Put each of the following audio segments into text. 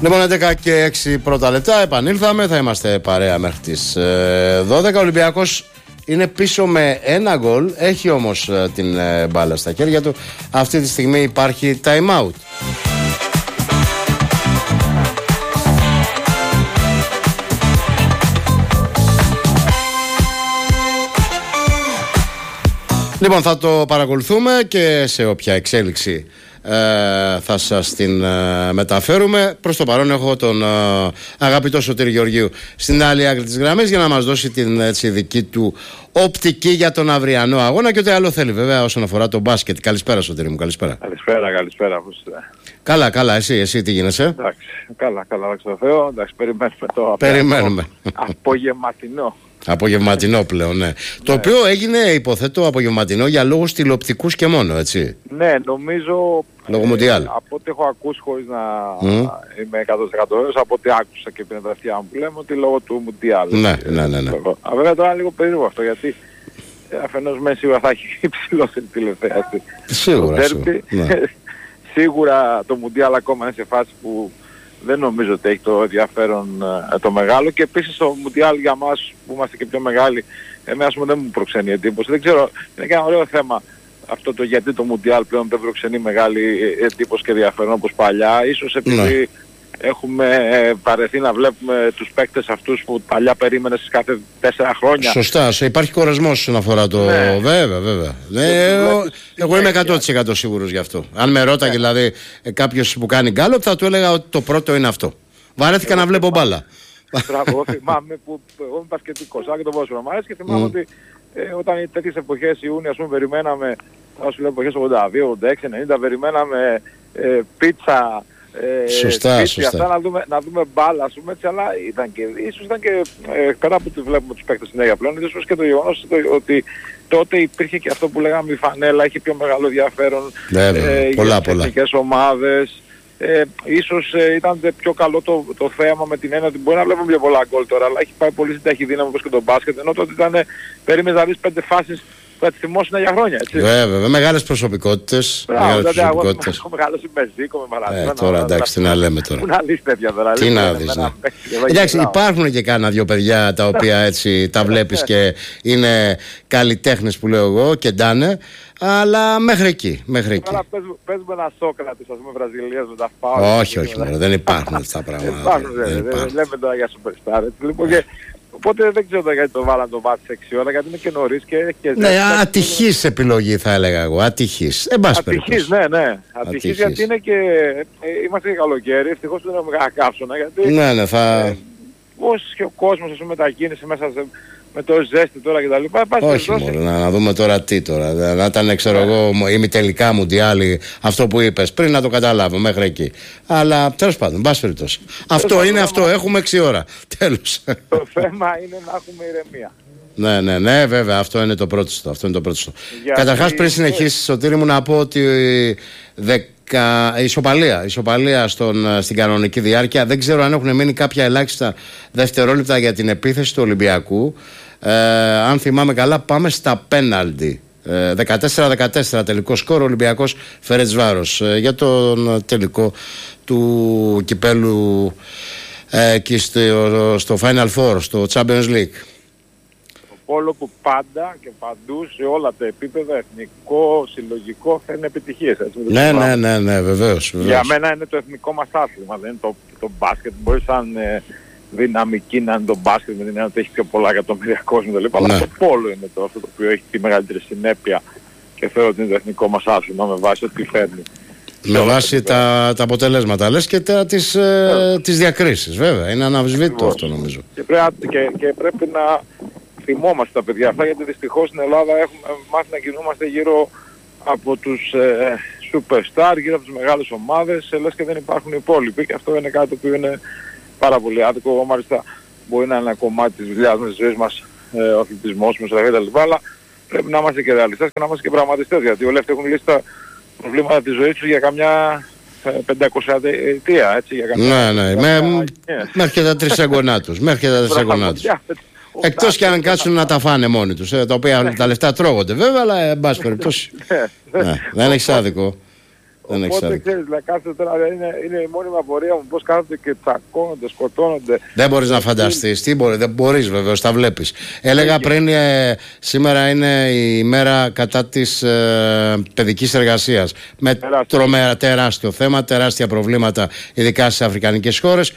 Λοιπόν, 11 και 6 πρώτα λεπτά, επανήλθαμε, θα είμαστε παρέα μέχρι τις 12. Ο Ολυμπιακός είναι πίσω με ένα γκολ, έχει όμως την μπάλα στα χέρια του. Αυτή τη στιγμή υπάρχει time out. Λοιπόν, θα το παρακολουθούμε και σε όποια εξέλιξη θα σας την μεταφέρουμε. Προς το παρόν έχω τον αγαπητό Σωτήρη Γεωργίου στην άλλη άκρη της γραμμής για να μας δώσει την δική του οπτική για τον αυριανό αγώνα και ό,τι άλλο θέλει βέβαια όσον αφορά το μπάσκετ. Καλησπέρα Σωτήρη μου, καλησπέρα. Καλησπέρα. Καλά, εσύ τι γίνεσαι? Εντάξει, καλά, δόξα τω Θεώ. Εντάξει, περιμένουμε. Απογευματινό πλέον, ναι. Το οποίο έγινε, υποθέτω, απογευματινό για λόγους τηλεοπτικούς και μόνο, έτσι. Ναι, νομίζω. Λόγω Μουντιάλ. Από ό,τι έχω ακούσει, χωρίς να είμαι 100% βέβαιος, από ό,τι άκουσα και πριν τα αυτιά μου που λέμε, ότι λόγω του Μουντιάλ. Ναι. Βέβαια τώρα είναι λίγο περίεργο αυτό, γιατί αφενός μεν σίγουρα θα έχει υψηλό στην τηλεθέαση. Σίγουρα το Μουντιάλ ακόμα είναι σε φάση που δεν νομίζω ότι έχει το ενδιαφέρον το μεγάλο, και επίσης το Μουντιάλ για μας που είμαστε και πιο μεγάλοι, εμένα δεν μου προξενεί εντύπωση. Δεν ξέρω, είναι και ένα ωραίο θέμα αυτό το γιατί το Μουντιάλ πλέον δεν προξενεί μεγάλη εντύπωση και ενδιαφέρον όπως παλιά. Ίσως επειδή έχουμε παρεθεί να βλέπουμε τους παίκτες αυτούς που παλιά περίμενες κάθε 4 χρόνια. Σωστά, υπάρχει κορεσμός όσον αφορά το... Ναι. Βέβαια. Εγώ είμαι 100% σίγουρος γι' αυτό. Αν με ρώταγε δηλαδή κάποιος που κάνει γκάλοπ, θα του έλεγα ότι το πρώτο είναι αυτό. Βαρέθηκα να βλέπω μπάλα. Μπράβο, θυμάμαι που εγώ είμαι μπασκετικός, αλλά και το ποδόσφαιρο μου αρέσει, και θυμάμαι ότι όταν τέτοιες εποχές Ιούνιο, ας πούμε, περιμέναμε, θα σου λέω εποχές 82, 86, 90, περιμέναμε πίτσα, σωστά. Αυτά να δούμε μπάλα, ας πούμε, έτσι, αλλά ίσως ήταν και πέρα από ότι βλέπουμε τους παίκτες συνέχεια πλέον, ίσως και το γεγονός ότι τότε υπήρχε και αυτό που λέγαμε η φανέλα, είχε πιο μεγάλο ενδιαφέρον για τις εθνικές ομάδες. Ίσως ήταν πιο καλό το θέαμα με την έννοια ότι μπορεί να βλέπουμε πιο πολλά γκολ τώρα, αλλά έχει πάει πολύ στην ταχυδύναμη όπως και το μπάσκετ, ενώ τότε περίμενες να δεις 5 φάσεις που θα τις θυμώσουν για χρόνια, έτσι. Βέβαια, μεγάλες προσωπικότητες. Έχω μεγάλωσει με Ζήκο, με Μαραντόνα. Τώρα εντάξει, τι να λέμε τώρα. Πού να δεις τέτοια τώρα. Τι να δεις, ναι. Εντάξει, υπάρχουν και κάνα δυο παιδιά τα οποία έτσι τα βλέπεις και είναι καλλιτέχνες που λέω εγώ και ντάνε. Αλλά μέχρι εκεί. Τώρα παίζουμε ένα Σόκρατης, ας πούμε, Βραζιλίας με τα φάουλ. Όχι, δεν υπάρχουν αυτά τα πράγματα. Λέμε τώρα για superstar. Λοιπόν, οπότε δεν ξέρω γιατί το βάλαν το μάτι σε 6 ώρα, γιατί είναι και νωρίς και έχει και ζέστη. Ναι, ατυχής επιλογή θα έλεγα εγώ. Ατυχής. Ατυχής, ναι. Ατυχής γιατί είναι και... Είμαστε και καλοκαίρι, ευτυχώς δεν έχουμε κανένα καύσωνα, γιατί... Ναι, θα... Πώς και ο κόσμος, ας πούμε, μετακίνησε μέσα με το ζέστη τώρα και τα λοιπά. Όχι μόνο, να δούμε τώρα τι τώρα. Να ήταν, ξέρω εγώ, ημιτελικά Μουντιάλ, αυτό που είπες, πριν να το καταλάβω μέχρι εκεί. Αλλά τέλος πάντων, μπας περιπτώσει. Αυτό είναι αυτό, έχουμε 6 ώρα. Τέλος. Το θέμα είναι να έχουμε ηρεμία. Ναι, βέβαια, αυτό είναι το πρώτο. Καταρχάς, πριν συνεχίσεις, Σωτήρη μου, να πω ότι ισοπαλία στην κανονική διάρκεια. Δεν ξέρω αν έχουν μείνει κάποια ελάχιστα δευτερόλεπτα για την επίθεση του Ολυμπιακού. Αν θυμάμαι καλά, πάμε στα πέναλτι. 14-14 τελικό σκορ. Ο Ολυμπιακός Φερεντσβάρος για τον τελικό του κυπέλου εκεί στο Final Four, στο Champions League. Πόλο που πάντα και παντού σε όλα τα επίπεδα, εθνικό, συλλογικό, θα είναι επιτυχίες. Ναι, βεβαίως. Για μένα είναι το εθνικό μας άθλημα, δεν είναι το μπάσκετ. Μπορεί σαν δυναμική να είναι το μπάσκετ, με την έννοια ότι έχει πιο πολλά εκατομμύρια κόσμο, αλλά το πόλο είναι αυτό το οποίο έχει τη μεγαλύτερη συνέπεια και θεωρώ ότι είναι το εθνικό μας άθλημα με βάση ό,τι φέρνει. Με βάση τα αποτελέσματα, λες, και τις διακρίσεις, βέβαια. Είναι αναμφισβήτητο αυτό, νομίζω. Και πρέπει να θυμόμαστε τα παιδιά αυτά, γιατί δυστυχώς στην Ελλάδα έχουμε μάθει να κινούμαστε γύρω από τους superstar, γύρω από τις μεγάλες ομάδες, λες και δεν υπάρχουν οι υπόλοιποι, και αυτό είναι κάτι το οποίο είναι πάρα πολύ άδικο. Εγώ μάλιστα μπορεί να είναι ένα κομμάτι της δουλειάς μας, της ζωής μας, ο αθλητισμός μας κτλ. Αλλά πρέπει να είμαστε και ρεαλιστές και να είμαστε και πραγματιστές, γιατί όλοι αυτοί έχουν λύσει τα προβλήματα της ζωής τους για καμιά 500 ετία, έτσι, για καμιά... Ναι, μέχρι και τα τρισεγγονά τους. Εκτός και αν κάτσουν να τα φάνε μόνοι τους, τα οποία τα λεφτά τρώγονται βέβαια, αλλά εν πάση περιπτώσει. Δεν έχεις άδικο. Οπότε ξέρεις, δηλαδή κάθεται τώρα, είναι η μόνιμη απορία μου πώς κάθονται και τσακώνονται, σκοτώνονται. Δεν μπορείς να φανταστείς, δεν μπορείς βέβαιως, τα βλέπεις. Έλεγα πριν, σήμερα είναι η μέρα κατά της παιδικής εργασίας. Με τρομερά τεράστιο θέμα, τεράστια προβλήματα, ειδικά στις αφρικανικές χώρες.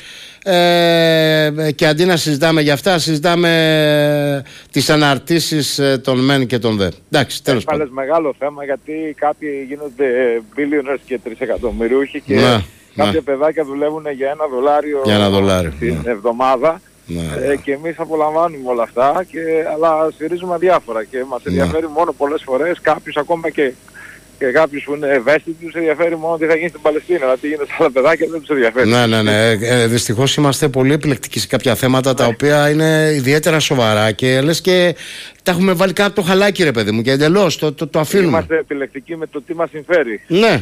Και αντί να συζητάμε για αυτά, συζητάμε τις αναρτήσεις των μεν και των δε. Εντάξει, τέλος πάντων. Μεγάλο θέμα, γιατί κάποιοι γίνονται billionaires και τρισεκατομμυριούχοι και κάποια παιδάκια δουλεύουν για $1 την εβδομάδα. Και εμείς απολαμβάνουμε όλα αυτά, αλλά στηρίζουμε διάφορα και μας ενδιαφέρει μόνο πολλές φορές κάποιους ακόμα και κάποιους που είναι ευαίσθητοι, τους ενδιαφέρει μόνο τι θα γίνει στην Παλαιστίνη, αλλά τι γίνεται στα άλλα παιδάκια δεν τους ενδιαφέρει. Ναι. Δυστυχώς είμαστε πολύ επιλεκτικοί σε κάποια θέματα τα οποία είναι ιδιαίτερα σοβαρά και λες και τα έχουμε βάλει κάτω το χαλάκι, ρε παιδί μου, και εντελώς το αφήνουμε. Είμαστε επιλεκτικοί με το τι μας συμφέρει. Ναι.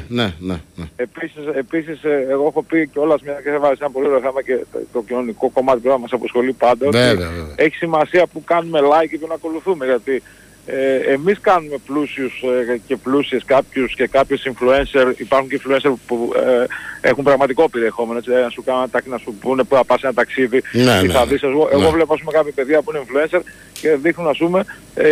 Επίσης, εγώ έχω πει κιόλας, μια και θα βάλεις ένα πολύ ωραίο θέμα και το κοινωνικό κομμάτι που μας απασχολεί πάντα, ότι έχει σημασία που κάνουμε like και που να ακολουθούμε, γιατί εμείς κάνουμε πλούσιους και πλούσιες κάποιους και κάποιους influencer. Υπάρχουν και influencer που έχουν πραγματικό περιεχόμενο, έτσι, να σου κάνουν να σου πούνε που θα πας ένα ταξίδι, τι θα δεις. Εγώ βλέπω, ας πούμε, κάποια παιδιά που είναι influencer και δείχνουν, ας πούμε,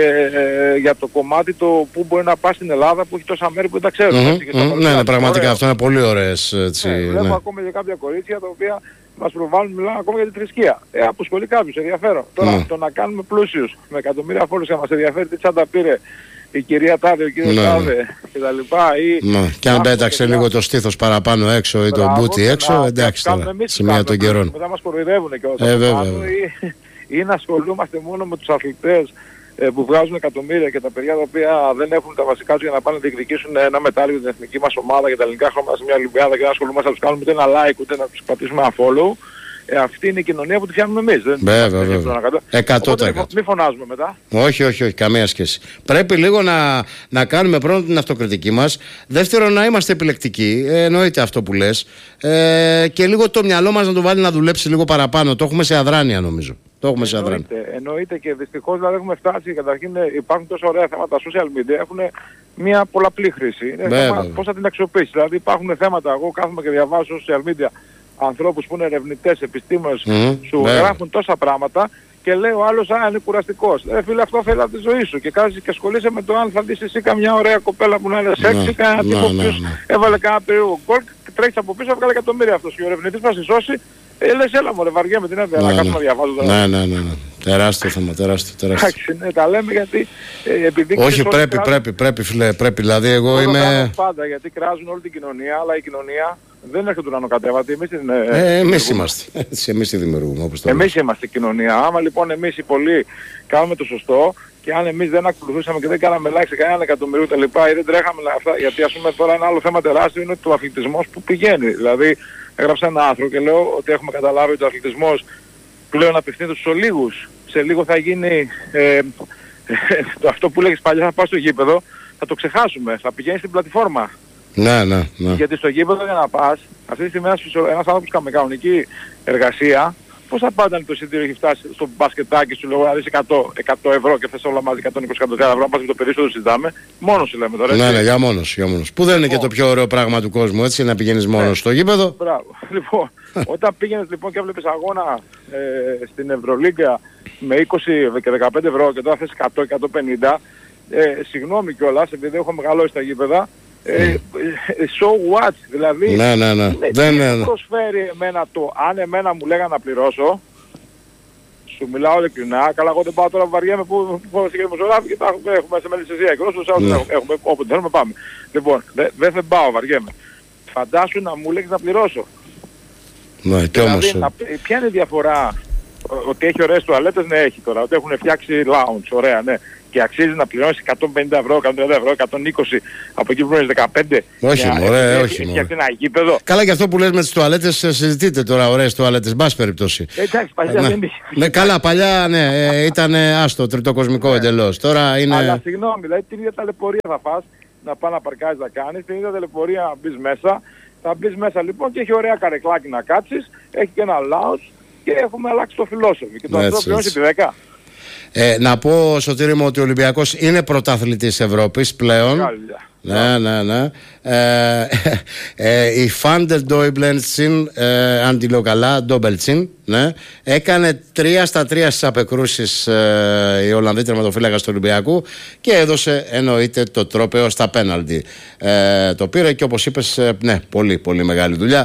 για το κομμάτι το που μπορεί να πας στην Ελλάδα που έχει τόσα μέρη που δεν τα ξέρουν. Ναι, πραγματικά αυτό είναι πολύ ωραίες. Βλέπω ακόμα και κάποια κορίτσια τα οποία μας προβάλλουν, μιλάνε ακόμα για τη θρησκεία. Αποσχολεί κάποιους, ενδιαφέρον. Τώρα το να κάνουμε πλούσιους με εκατομμύρια φόρους και να μας ενδιαφέρει τι τσάντα πήρε η κυρία Τάδε, ο κύριος Τάδε κτλ. Και αν πέταξε λίγο το στήθος παραπάνω έξω ή το μπούτι έξω, εντάξει τώρα, σημεία των καιρών. Μετά μας κοροϊδεύουν και όλα ή να ασχολούμαστε μόνο με τους αθλητές που βγάζουν εκατομμύρια και τα παιδιά τα οποία δεν έχουν τα βασικά τους για να πάνε να διεκδικήσουν ένα μετάλλιο για την εθνική μας ομάδα για τα ελληνικά χρώματα σε μια Ολυμπιάδα και να ασχολούμαστε να τους κάνουμε ούτε ένα like ούτε να τους πατήσουμε ένα follow. Αυτή είναι η κοινωνία που τη φτιάχνουμε εμείς. Βέβαια. 100%. Μην φωνάζουμε μετά. Όχι, καμία σχέση. Πρέπει λίγο να κάνουμε πρώτον την αυτοκριτική μας. Δεύτερον, να είμαστε επιλεκτικοί. Εννοείται αυτό που λες. Και λίγο το μυαλό μας να το βάλει να δουλέψει λίγο παραπάνω. Το έχουμε σε αδράνεια, νομίζω. Εννοείται και δυστυχώς δηλαδή έχουμε φτάσει. Καταρχήν υπάρχουν τόσο ωραία θέματα. Τα social media έχουν μια πολλαπλή χρήση. Είναι θέμα πώς θα την αξιοποιήσεις. Δηλαδή υπάρχουν θέματα. Εγώ κάθομαι και διαβάζω social media ανθρώπους που είναι ερευνητές, επιστήμονες, σου γράφουν τόσα πράγματα και λέει ο άλλος είναι κουραστικός. Φίλε, αυτό θέλει από τη ζωή σου και κάθεσαι και ασχολείσαι με το αν θα δεις εσύ καμιά ωραία κοπέλα που να είναι σεξι, κανένα τύπο που έβαλε κανένα περίεργο γκολ και τρέχεις από πίσω, έβγαλε εκατομμύρια αυτός και ο ερευνητής θα σε σώσει. Λες έλα μωρέ, βαριέμαι την έβγαλε, να κάτσουμε να διαβάζω τώρα. Ναι. Τεράστιο θέμα, τεράστιο. Εντάξει, ναι, τα λέμε γιατί επειδή... Όχι, πρέπει φίλε, πρέπει, δηλαδή εγώ είμαι... Πάντα, γιατί κράζουν όλη την κοινωνία, αλλά η κοινωνία δεν έρχεται του ουρανοκατέβατη, εμείς την... εμείς είμαστε, εμείς τη δημιουργούμε, όπως το λέμε. Εμείς είμαστε κοινωνία, άμα λοιπόν εμείς οι πολλοί κάνουμε το σωστό και αν εμείς δεν ακολουθούσαμε και δεν κάναμε like σε κανέναν εκατομμυρίο τα λοιπά ή δεν τρέχαμε αυτά, γιατί ας πούμε τώρα ένα άλλο θέμα τεράστιο είναι το αθλητισμός που πηγαίνει, δηλαδή έγραψα ένα άρθρο και λέω ότι έχουμε καταλάβει ότι ο αθλητισμός πλέον απευθύνεται στους ολίγους. Σε λίγο θα γίνει αυτό που λέγεις παλιά, θα πας στο γήπεδο, θα το ξεχάσουμε, θα πηγαίνεις στην πλατφόρμα. Ναι. Γιατί στο γήπεδο για να πας, αυτή τη στιγμή ένας άνθρωπος με κανονική εργασία, πώς θα πάντα αν το εισιτήριο έχει φτάσει στο μπασκετάκι σου, λέω, να δεις 100 ευρώ και θες όλα μαζί 120 ευρώ, να πας με το παιδί σου το συζητάμε, μόνος σου λέμε τώρα. Ναι, για μόνος. Που δεν είναι και το πιο ωραίο πράγμα του κόσμου, έτσι, να πηγαίνεις μόνος στο γήπεδο. Μπράβο. Λοιπόν, όταν πήγαινες λοιπόν και έβλεπες αγώνα στην Ευρωλίγκα με 20 και 15 ευρώ και τώρα θες 100-150, συγγνώμη κιόλας, επειδή έχω μεγαλώσει στα γήπεδα, so what, δηλαδή δεν προσφέρει εμένα το, αν εμένα μου λέγανε να πληρώσω, σου μιλάω ειλικρινά, καλά εγώ δεν πάω τώρα βαριέμαι που έχω και δημοσιογράφοι και έχουμε σε μελισσεσία και όσους έχουμε, όποτε θέλουμε πάμε. Λοιπόν, δεν πάω, βαριέμαι. Φαντάσου να μου λέγεις να πληρώσω. Ναι, και όμως... Δηλαδή, ποια είναι η διαφορά, ότι έχει ωραίες τουαλέτες, ναι έχει τώρα, ότι έχουν φτιάξει lounge, ωραία, ναι. Και αξίζει να πληρώσεις 150 ευρώ, 130 ευρώ, 120 από εκεί που είναι 15. Όχι μωρέ, όχι μωρέ. Ένα γήπεδο. Καλά, και αυτό που λες με τις τουαλέτες, συζητείτε τώρα ωραίες τουαλέτες, μπας περιπτώσει. Εντάξει, παλιά δεν είχε. Ναι, καλά, παλιά ναι, ήταν άστο, τριτοκοσμικό εντελώς. Τώρα είναι... Αλλά συγγνώμη, δηλαδή την ίδια ταλαιπωρία θα φας, να πας να παρκάζεις να κάνεις, την ίδια ταλαιπωρία να μπεις μέσα. Θα μπεις μέσα λοιπόν και έχει ωραία καρεκλάκι να κάτσεις, έχει και ένα lounge και έχουμε αλλάξει το φιλόσοφο. Και το αυτό πληρώνει επί 10. Να πω, Σωτήρη μου, ότι ο Ολυμπιακός είναι πρωταθλητής Ευρώπης πλέον. Ναι. Η Φάντερ Ντόιμπλεντσιν, αν τη λέω καλά, Ντόμπελτσιν, ναι, έκανε 3 στα 3 στις απεκρούσεις η Ολλανδή τερματοφύλακας του Ολυμπιακού και έδωσε, εννοείται, το τρόπαιο στα πέναλτι. Το πήρε και, όπως είπες, ναι, πολύ πολύ μεγάλη δουλειά.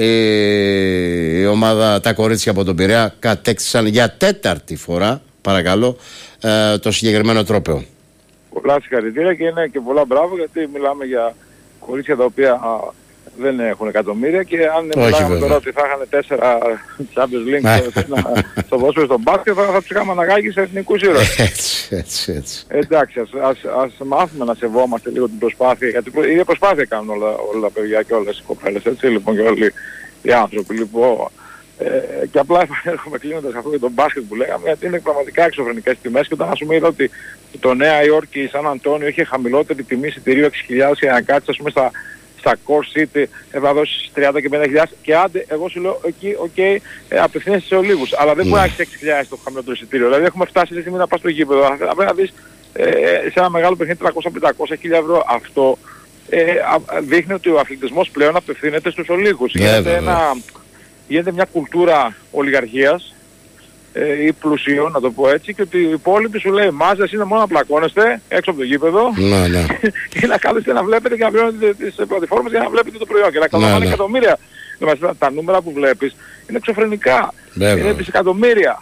Η ομάδα, τα κορίτσια από τον Πειραιά, κατέκτησαν για 4η φορά, παρακαλώ, το συγκεκριμένο τρόπαιο. Πολλά συγχαρητήρια και είναι και πολλά μπράβο, γιατί μιλάμε για κορίτσια τα οποία δεν έχουν εκατομμύρια και αν μιλάμε τώρα ότι θα είχαν 4 Champions League στο ποδόσφαιρο, στον μπάσκετ, θα τους είχαμε αναγκάσει σε εθνικούς ήρωες. Έτσι. Εντάξει, ας μάθουμε να σεβόμαστε λίγο την προσπάθεια, γιατί η προσπάθεια κάνουν όλα τα παιδιά και όλες οι κοπέλες, έτσι λοιπόν, και όλοι οι άνθρωποι. Λοιπόν, και απλά έχουμε κλείνοντας αυτό για τον μπάσκετ που λέγαμε, γιατί είναι πραγματικά εξωφρενικές τιμές, και όταν ας πούμε είδα ότι το Νέα Υόρκη ή Σαν Αντώνιο είχε χαμηλότερη τιμή εισιτηρίου 6.000 για να κάτσεις, ας πούμε, στα Core City θα δώσεις 30 και 50.000 και άντε, εγώ σου λέω εκεί, απευθύνεσαι σε ολίγους, αλλά δεν μπορεί να έχεις 6.000 το χαμηλότερο εισιτήριο. Δηλαδή έχουμε φτάσει σε στιγμή να πας στο γήπεδο, να δεις σε ένα μεγάλο παιχνίδι 300-500 ευρώ. Αυτό δείχνει ότι ο αθλητισμός πλέον απευθύνεται στους ολίγους. Γίνεται μια κουλτούρα ολιγαρχίας ή πλουσίων, να το πω έτσι, και ότι οι υπόλοιποι σου λέει μάζες είναι μόνο να πλακώνεστε έξω από το γήπεδο και να κάθεστε να βλέπετε και να πληρώνετε τις πλατφόρμες για να βλέπετε το προϊόν και να καταλαμβάνει εκατομμύρια. Τα νούμερα που βλέπεις είναι εξωφρενικά. Είναι δισεκατομμύρια.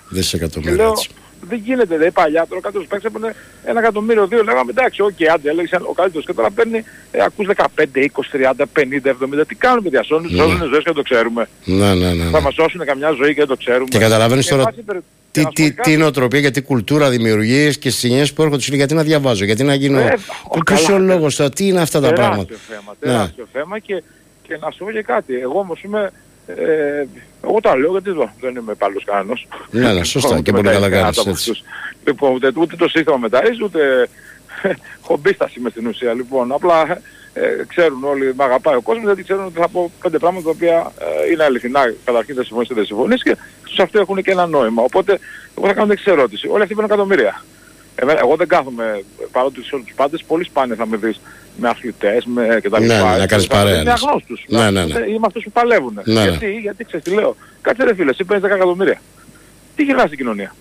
Δεν γίνεται, δηλαδή παλιά τώρα κάτω στους παίκτες έπαιρνε 1 εκατομμύριο, 2, λέγαμε εντάξει, άντε έλεγε ο καλύτερος, και τώρα παίρνει, ακούς 15, 20, 30, 50, 70, τι κάνουν παιδιά, σώζουν ζωές και δεν το ξέρουμε. Θα μας σώσουν καμιά ζωή και δεν το ξέρουμε. Και καταλαβαίνεις τώρα τι νοοτροπία και τι κουλτούρα δημιουργείς και στις γενιές που έρχονται, γιατί να διαβάζω, γιατί να γίνω. Ποιος είναι ο λόγος τώρα, τι είναι αυτά τα πράγματα. Τεράστιο θέμα και να σου πω και κάτι, εγώ όμως είμαι. Εγώ τα λέω γιατί δεν είμαι υπάλληλος κανένας. Ναι, σωστά και πολύ καλά κάνεις. Λοιπόν, ούτε το σύστημα μεταρρύζεις, ούτε χομπίστας είμαι στην ουσία. Λοιπόν, απλά ξέρουν όλοι, με αγαπάει ο κόσμος, γιατί ξέρουν ότι θα πω 5 πράγματα τα οποία είναι αληθινά. Καταρχήν δεν συμφωνείς και στους αυτούς έχουν και ένα νόημα. Οπότε, εγώ θα κάνω την εξής ερώτηση. Όλοι αυτοί παίρνουν εκατομμύρια. Εγώ δεν κάθομαι, παρότι σε όλους τους πάντες, πολύ σπάνια θα με δεις με αθλητές, με και τα λοιπά. Να κάνεις παρέα. Είναι αγνώστους. Είμαι αυτούς που παλεύουν. Γιατί ξέρεις τι λέω. Κάτσε ρε φίλε, εσύ παίρνεις 10 εκατομμύρια. Τι γυρνάς στην κοινωνία.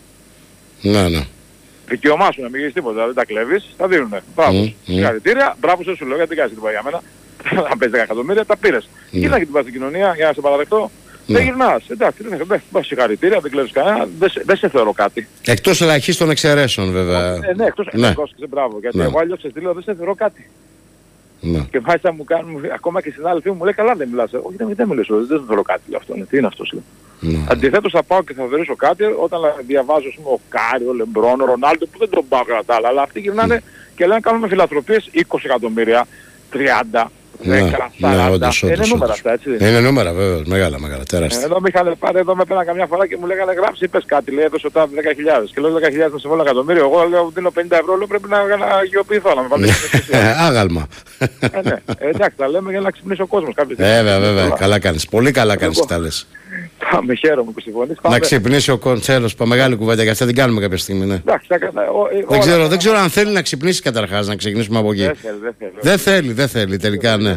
Δικαιωμά σου να μην γίνεις τίποτα, δεν τα κλέβεις, τα δίνουνε. Μπράβο. Συγχαρητήρια, μπράβο σε σου λέω, γιατί δεν κάνεις τίποτα για μένα. Αν παίζεις 10 εκατομμύρια, τα πήρες. Γυρνά και την πας στην κοινωνία για να σε παραδεχτώ. Δεν γυρνάς. Εντάξει, δεν πας συγχαρητήρια, δεν κλέβεις κανένα, δεν σε θεωρώ κάτι. Εκτός ελαχίστων εξαιρέσεων βέβαια. Ναι, εκτός μπράβο. Γιατί εγώ αλλιώς σε στείλω, δεν σε θεωρώ κάτι. Και μάλιστα μου κάνουν, ακόμα και συνάδελφοί μου λέει καλά δεν μιλάς. Όχι δεν μιλήσω, δεν σε θεωρώ κάτι αυτό. Τι είναι αυτό σου. Αντιθέτως θα πάω και θα θεωρήσω κάτι όταν διαβάζω ο Κάρι, ο Λεμπρόν, ο Ρονάλντο που δεν τον πάω κατά τα άλλα. Αλλά αυτοί γυρνάνε και λένε κάνουμε φιλανθρωπίες 20 εκατομμύρια, 30. 10, 40, είναι νούμερα αυτά, έτσι. Είναι νούμερα βέβαια, μεγάλα, τεράστια. Εδώ με είχαν πάρει, εδώ με πέραν καμιά φορά και μου λέγανε γράψει, είπες κάτι, λέει έδωσε τα 10.000 και λέω 10.000 να συμβόλαιο εκατομμύριο, εγώ λέω δίνω 50 ευρώ, λέω πρέπει να αγιοποιηθώ, να με βάλω άγαλμα. Ναι, εντάξει, τα λέμε για να ξυπνήσει ο κόσμος κάποια στιγμή. Βέβαια, καλά κάνεις, πολύ καλά κάνεις τα λες. Με χαίρομαι που συμφωνείς. Να ξυπνήσει ο Κοντσέλος, μεγάλη κουβέντα, γιατί την κάνουμε κάποια στιγμή, ναι. Δεν ξέρω αν θέλει να ξυπνήσει καταρχάς, να ξεκινήσουμε από εκεί. Δεν θέλει τελικά, ναι.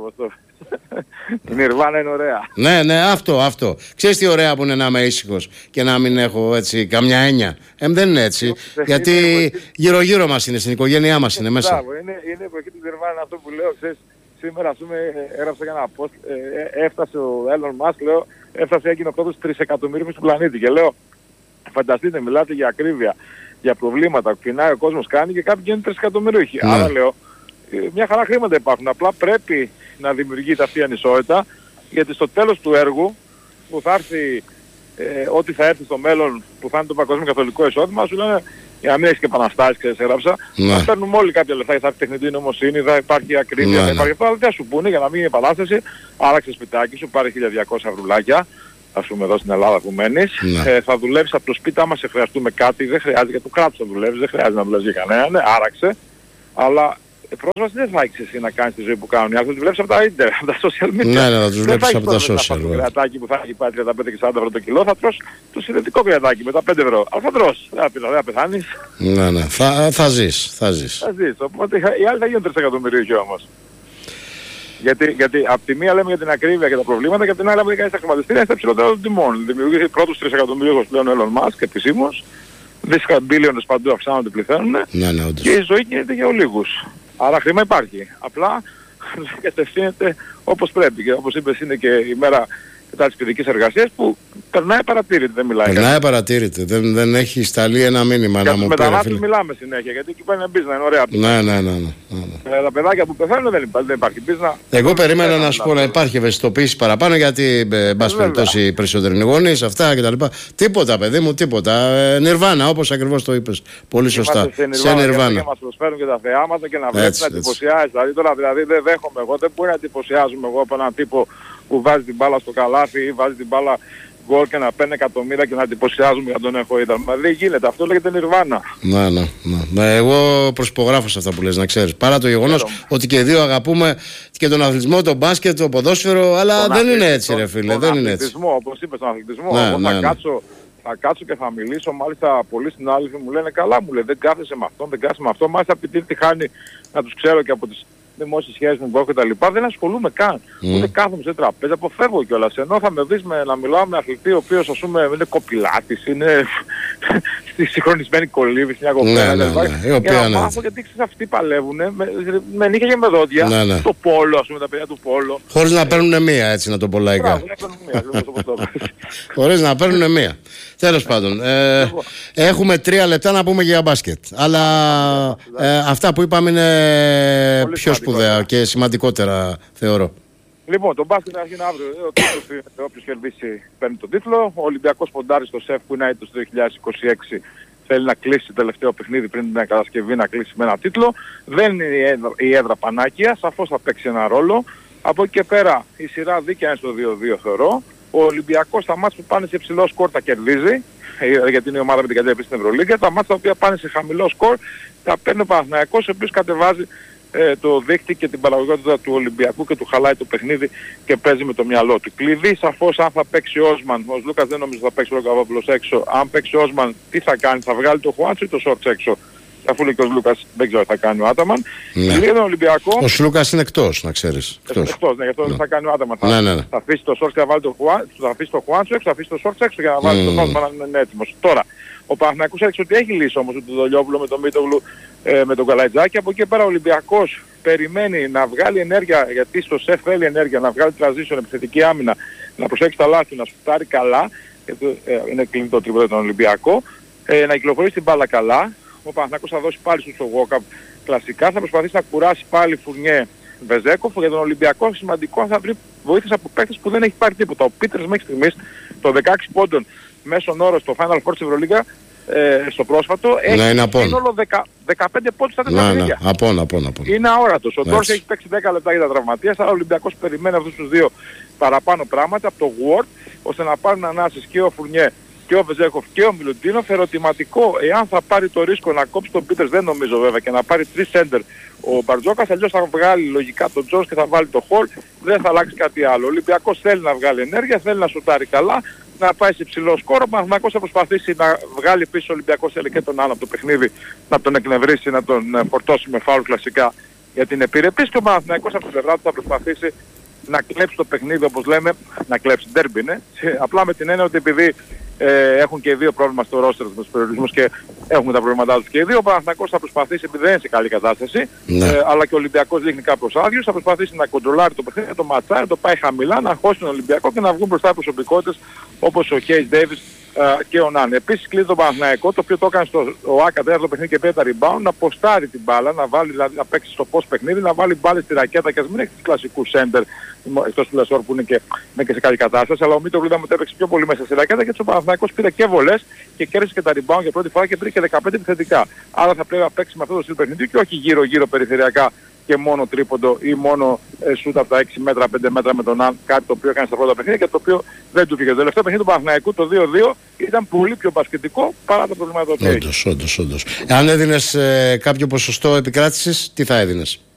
Η Νιρβάνα είναι ωραία. Ναι, αυτό. Ξέρεις τι ωραία που είναι να είμαι ήσυχος και να μην έχω έτσι καμιά έννοια. Δεν είναι έτσι. Γιατί γύρω-γύρω μας είναι, στην οικογένειά μας είναι μέσα. Είναι η εποχή της Νιρβάνα αυτό που λέω, ξέρεις. Σήμερα, ας πούμε, έγραψα για ένα post, έφτασε ο Elon Musk, λέω, έφτασε έγινε ο πρώτος 3 εκατομμύριο του πλανήτη και λέω, φανταστείτε, μιλάτε για ακρίβεια, για προβλήματα που πεινάει ο κόσμος κάνει και κάποιοι γίνονται 3 εκατομμυρίουχοι. Άρα λέω, μια χαρά χρήματα υπάρχουν, απλά πρέπει να δημιουργείται αυτή η ανισότητα, γιατί στο τέλος του έργου, που θα έρθει, ό,τι θα έρθει στο μέλλον, που θα είναι το παγκόσμιο καθολικό εισόδημα, σου λένε, για να μην έχεις και επαναστάσεις, ξέρεις, έγραψα. Θα παίρνουμε όλοι κάποια λεφτά, θα έχει τεχνητή νοημοσύνη, θα υπάρχει ακρίβεια, θα υπάρχει αυτό, αλλά τι θα σου πούνε για να μην γίνει επανάσταση, άραξε σπιτάκι σου, πάρε 1.200 ευρουλάκια, ας πούμε εδώ στην Ελλάδα που μένεις, θα δουλεύεις από το σπίτι, άμα σε χρειαστούμε κάτι, δεν χρειάζεται για το κράτος να δουλεύεις, δεν χρειάζεται να δουλεύεις για κανέναν, άραξε, αλλά πρόσβαση δεν θα έχεις εσύ να κάνεις τη ζωή που κάνουν οι άνθρωποι. Τη βλέπεις από τα ίντερνετ, από τα social media. Ναι, θα τους βλέπεις από τα social. Το κρεατάκι που θα έχει πάει 35 και 40 ευρώ το κιλό, θα τρως το συνδετικό κρεατάκι με τα 5 ευρώ. Αλλά θα τρως, δεν πεθάνεις. Ναι, θα ζεις. Οπότε οι άλλοι θα γίνουν 3 εκατομμυρίουχοι όμως. Γιατί από τη μία λέμε για την ακρίβεια και τα προβλήματα και από την άλλη λέμε για τα χρηματιστήρια στα υψηλότερα των τιμών. Δημιουργήθηκε πρώτους 3 εκατομμυρίουχους πλέον ο Elon Musk επισήμως. Δισεκαμπίλιονες παντού αυξάνονται, πληθαίνουν και η ζωή γίνεται για ολίγους. Άρα χρήμα υπάρχει. Απλά κατευθύνεται όπως πρέπει. Και όπως είπες είναι και η μέρα κατά της παιδικής εργασίας που περνάει παρατήρητη, δεν μιλάει. Περνάει παρατήρητη. Δεν έχει σταλεί ένα μήνυμα να μου πει. Για τους μετανάστες μιλάμε συνέχεια γιατί εκεί πάνε μπίζνα, είναι ωραία. Ναι. Τα παιδάκια που πεθαίνουν δεν υπάρχει μπίζνα. Εγώ περίμενα να σου πω να υπάρχει ευαισθητοποίηση παραπάνω γιατί μπας περιπτώσει οι περισσότεροι γονείς, αυτά κτλ. Τίποτα παιδί μου, τίποτα. Νιρβάνα όπως ακριβώς το είπες. Πολύ σωστά. Σε Νιρβάνα. Και μας προσφέρουν και τα θεάματα και να βλέπεις να εντυπωσιάζεις. Δηλαδή δεν δέχομαι εγώ, δεν μπορεί να εντυπωσιάζουμε εγώ από έναν τύπο που βάζει την μπάλα στο καλάθι ή βάζει την μπάλα γκολ και να παίρνει εκατομμύρια και να εντυπωσιάζουμε για τον έχω είδα. Μα δεν γίνεται, αυτό λέγεται Νιρβάνα. Ναι. Εγώ προσπογράφω σε αυτά που λες, να ξέρεις. Παρά το γεγονός ότι και οι δύο αγαπούμε και τον αθλητισμό, τον μπάσκετ, το ποδόσφαιρο, αλλά δεν είναι έτσι ρε φίλε, δεν είναι έτσι. Όπως είπες, τον αθλητισμό, θα κάτσω και θα μιλήσω, μάλιστα πολλοί συνάδελφοι μου λένε καλά, μου λέει δεν κάθεσαι με αυτό, μάλιστα επειδή τη χάνει να τους ξέρω και από τις δημόσιες σχέσεις μου που έχω και τα λοιπά, δεν ασχολούμαι καν. Ούτε κάθομαι σε τραπέζι, αποφεύγω κιόλας. Ενώ θα με δεις να μιλάω με αθλητή ο οποίος ας πούμε είναι κοπηλάτης, είναι στη συγχρονισμένη κολύβη, μια κοπέλα. Για να μάθω γιατί ξέρεις αυτοί παλεύουν με νύχια και με δόντια. Το πόλο, ας πούμε, τα παιδιά του πόλο. Χωρίς να παίρνουν μία έτσι να το πω λαϊκά. Χωρίς να παίρνουν μία. Τέλος πάντων, έχουμε 3 λεπτά να πούμε για μπάσκετ. Αλλά αυτά που είπαμε είναι πιο σπουδαία και σημαντικότερα θεωρώ. Λοιπόν, το μπάσκετ αρχίζει αύριο. Όποιος κερδίσει παίρνει τον τίτλο. Ο Ολυμπιακός ποντάρει στο ΣΕΦ που είναι έτος το 2026. Θέλει να κλείσει το τελευταίο παιχνίδι πριν την κατασκευή να κλείσει με ένα τίτλο. Δεν είναι η έδρα πανάκια, σαφώς θα παίξει ένα ρόλο. Από εκεί και πέρα η σειρά δίκαια είναι στο 2-2 θεωρώ. Ο Ολυμπιακός στα μάτς που πάνε σε υψηλό σκορ τα κερδίζει, γιατί είναι η ομάδα με την κατεύθυνση στην Ευρωλίγκα. Τα μάτς τα οποία πάνε σε χαμηλό σκορ τα παίρνει ο Παναθηναϊκός, ο οποίος κατεβάζει το δίκτυ και την παραγωγικότητα του Ολυμπιακού και του χαλάει το παιχνίδι και παίζει με το μυαλό του. Κλειδί σαφώς αν θα παίξει ο Όσμαν, ο Λούκας δεν νομίζω θα παίξει ο Λουκαβόπουλος έξω. Αν παίξει ο Όσμαν τι θα κάνει, θα βγάλει το Χουάντσο ή το Σόρτς έξω. Αφού λέει και ο Λούκας δεν ξέρω τι θα κάνει ο Άταμαν. Λίγο τον Ολυμπιακό. Ο Λούκας είναι εκτός, να ξέρεις. Εκτός, ναι, γι' αυτό δεν θα κάνει ο Άταμαν. Θα αφήσει το Σόρτς και θα βάλει το Χουάντσο έξω, θα αφήσει το Σόρτς έξω για να βάλει το Όσμαν αν είναι έτοιμος. Τώρα, ο Παναθηναϊκός έδειξε ότι έχει λύσει όμως με τον Δολιόπουλο, με τον Μίτογλου, με τον Καλαϊτζάκη. Από εκεί πέρα ο Ολυμπιακός περιμένει να βγάλει ενέργεια, γιατί στο ΣΕΦ θέλει ενέργεια, να βγάλει transition, επιθετική άμυνα, να προσέξει τα λάθη, να σουτάρει καλά, γιατί είναι κλεινό τρίποντο τον Ολυμπιακό, να κυκλοφορήσει την μπάλα καλά. Ο Παναθηναϊκός θα δώσει πάλι στο Walkup κλασικά, θα προσπαθήσει να κουράσει πάλι Φουρνιέ Βεζέκοφ. Για τον Ολυμπιακό σημαντικό θα βρει βοήθειες από παίκτες που δεν έχει πάρει τίποτα. Ο Πίτερς μέχρι στιγμής το 16 πόντων μέσον όρο στο Final Four της Ευρωλίγκα στο πρόσφατο έχει σύνολο 15 πόντους στα 4 παιχνίδια. Είναι αόρατος. Ο Τόρς έχει παίξει 10 λεπτά για τα τραυματίες, αλλά ο Ολυμπιακός περιμένει αυτούς τους δύο παραπάνω πράγματα από το Word, ώστε να πάρουν ανάσες και ο Φουρνιέ και ο Βεζέκοφ και ο Μιλουτίνοφ. Ερωτηματικό εάν θα πάρει το ρίσκο να κόψει τον Πίτερς, δεν νομίζω βέβαια, και να πάρει 3 center ο Μπαρτζόκας, αλλιώς θα βγάλει λογικά τον Τζόνς και θα βάλει το Χολ, δεν θα αλλάξει κάτι άλλο. Ο Ολυμπιακός θέλει να βγάλει ενέργεια, θέλει να σουτάρει καλά, να πάει σε ψηλό σκόρο. Ο Παναθηναϊκός θα προσπαθήσει να βγάλει πίσω ο Ολυμπιακός, θέλει και τον άλλο από το παιχνίδι, να τον εκνευρίσει, να τον φορτώσει με φάουλ κλασικά για την επιρρεπής, και ο Παναθηναϊκός από την πλευρά του θα προσπαθήσει να κλέψει το παιχνίδι, όπως λέμε, να κλέψει ντέρμπι, ναι. Απλά με την έννοια ότι επειδή έχουν και οι δύο πρόβλημα στο ρόστερ με τους περιορισμούς και έχουν τα προβλήματά τους και οι δύο, ο Παναθηναϊκός θα προσπαθήσει, επειδή δεν είναι σε καλή κατάσταση, αλλά και ο Ολυμπιακός δείχνει κάπως άδειος, θα προσπαθήσει να κοντρολάρει το παιχνίδι, το ματσάρει, το πάει χαμηλά, να χώσει τον Ολυμπιακό και να βγουν μπροστά οι προσωπικότητες όπως ο Χέις Ντέιβις και ο Νάν. Επίσης κλείνει τον Παναθηναϊκό, το οποίο το έκανε στο ΆΚΑ τέταρτο παιχνίδι και πήρε τα rebound, να ποστάρει την μπάλα, να βάλει, δηλαδή, να παίξει στο post παιχνίδι, να βάλει μπάλες στη ρακέτα και ας μην έχει τους κλασικούς center, εκτός του Λεσόρ που είναι και σε καλή κατάσταση, αλλά ο Μίτογλου είδαμε ότι έπαιξε πιο πολύ μέσα στη ρακέτα και ο Παναθηναϊκός πήρε και βολές και κέρδισε και τα rebound για πρώτη φορά και πήρε και 15 επιθετικά. Άρα θα πρέπει να παίξει με αυτό το στυλ παιχνιδιού και όχι γύρω-γύρω περιφερειακά και μόνο τρίποντο ή μόνο σούτ από τα 6 μέτρα, 5 μέτρα με τον Αν, κάτι το οποίο έκανε στα πρώτα παιχνίδια και το οποίο δεν του πήγε. Το τελευταίο παιχνίδι του Παναθηναϊκού, το 2-2, ήταν πολύ πιο μπασκετικό παρά τα προβλήματα του. Όντως. Αν έδινες κάποιο ποσοστό επικράτησης, τι θα έδινες?